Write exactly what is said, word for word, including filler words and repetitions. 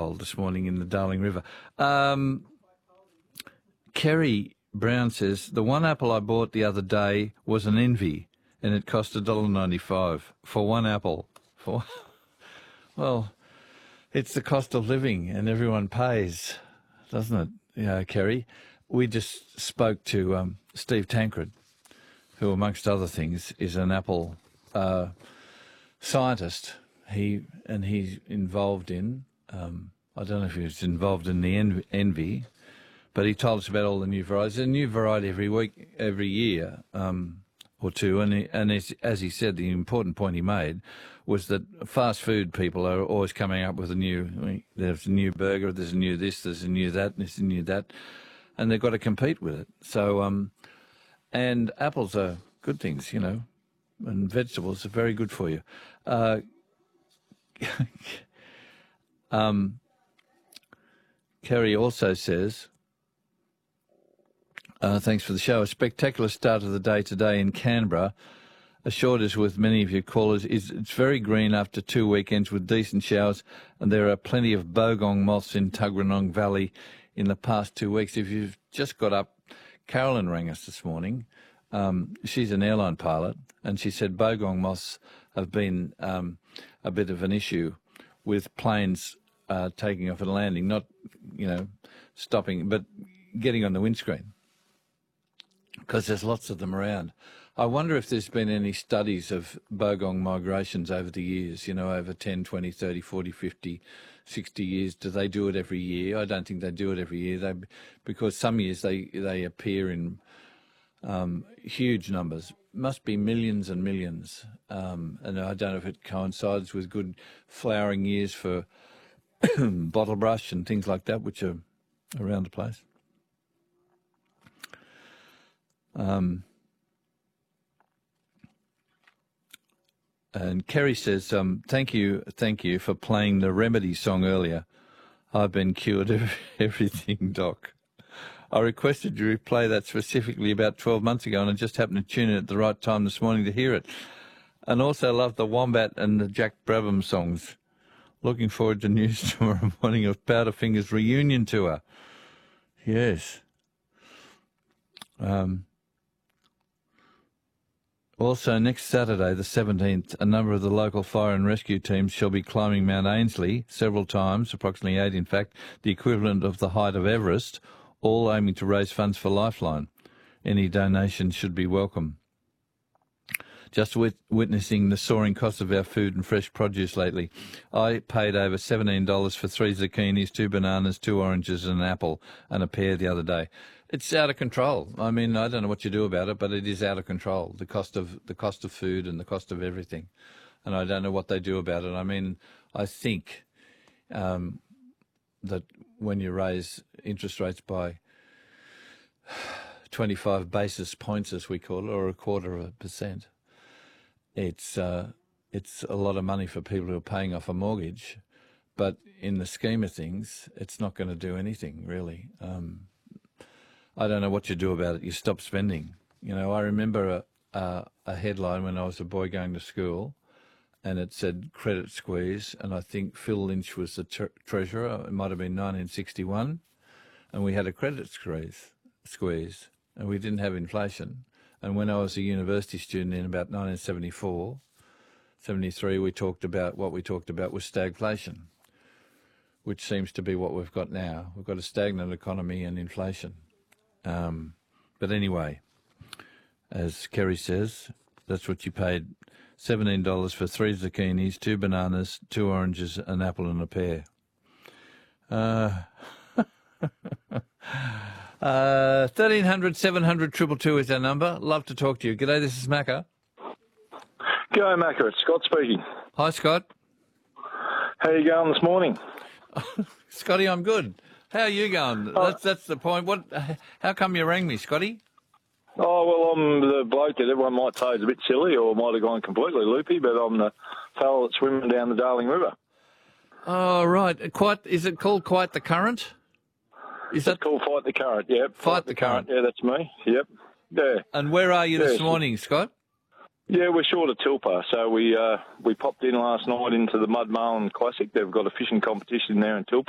apple this morning in the Darling River. Um, Kerry Brown says, the one apple I bought the other day was an Envy, and it cost one dollar ninety-five for one apple. For Well, it's the cost of living, and everyone pays, doesn't it, you know, Kerry? We just spoke to um, Steve Tancred, who, amongst other things, is an apple uh, scientist. He and he's involved in, um, I don't know if he's involved in the en- Envy, but he told us about all the new varieties. There's a new variety every week, every year um, or two. And, he, and as, as he said, the important point he made was that fast food people are always coming up with a new, there's a new burger, there's a new this, there's a new that, there's a new that, and they've got to compete with it. So, um, and apples are good things, you know, and vegetables are very good for you. Uh, um, Kerry also says, Uh, thanks for the show. A spectacular start of the day today in Canberra. Assured us with many of your callers, is it's very green after two weekends with decent showers, and there are plenty of bogong moths in Tuggeranong Valley in the past two weeks. If you've just got up, Carolyn rang us this morning. Um, she's an airline pilot, and she said bogong moths have been um, a bit of an issue with planes uh, taking off and landing, not, you know, stopping, but getting on the windscreen, because there's lots of them around. I wonder if there's been any studies of bogong migrations over the years, you know, over ten, twenty, thirty, forty, fifty, sixty years. Do they do it every year? I don't think they do it every year, they, because some years they, they appear in um, huge numbers. Must be millions and millions. Um, and I don't know if it coincides with good flowering years for bottlebrush and things like that, which are around the place. Um, and Kerry says, um, thank you, thank you for playing the Remedy song earlier. I've been cured of everything, Doc. I requested you play that specifically about twelve months ago, and I just happened to tune in at the right time this morning to hear it. And also love the Wombat and the Jack Brabham songs. Looking forward to news tomorrow morning of Powderfinger's reunion tour. Yes. Um... Also, next Saturday, the seventeenth, a number of the local fire and rescue teams shall be climbing Mount Ainslie several times, approximately eight in fact, the equivalent of the height of Everest, all aiming to raise funds for Lifeline. Any donations should be welcome. Just wit- witnessing the soaring cost of our food and fresh produce lately. I paid over seventeen dollars for three zucchinis, two bananas, two oranges and an apple and a pear the other day. It's out of control. I mean, I don't know what you do about it, but it is out of control, the cost of the cost of food and the cost of everything. And I don't know what they do about it. I mean, I think um, that when you raise interest rates by twenty-five basis points, as we call it, or a quarter of a percent, it's uh, it's a lot of money for people who are paying off a mortgage. But in the scheme of things, it's not going to do anything, really. Um, I don't know what you do about it. You stop spending. You know, I remember a, a, a headline when I was a boy going to school, and it said credit squeeze, and I think Phil Lynch was the tre- treasurer. It might have been nineteen sixty-one, and we had a credit squeeze, squeeze, and we didn't have inflation. And when I was a university student in about nineteen seventy-four, seventy-three, we talked about, what we talked about was stagflation, which seems to be what we've got now. We've got a stagnant economy and inflation. Um, but anyway, as Kerry says, that's what you paid, seventeen dollars for three zucchinis, two bananas, two oranges, an apple and a pear. Uh, uh, thirteen hundred, seven hundred, two two two is our number. Love to talk to you. G'day, this is Macca. G'day, Macca. It's Scott speaking. Hi, Scott. How are you going this morning? Scotty, I'm good. How are you going? Uh, that's that's the point. What? How come you rang me, Scotty? Oh, well, I'm the bloke that everyone might say is a bit silly or might have gone completely loopy, but I'm the fellow that's swimming down the Darling River. Oh, right. Quite. Is it called Quite the Current? Is It's that called Fight the Current, yep. Fight, Fight the, the current. current. Yeah, that's me, yep. Yeah. And where are you yeah, this so, morning, Scott? Yeah, we're short of Tilpa, so we uh, we popped in last night into the Mud Marlin Classic. They've got a fishing competition there in Tilpa.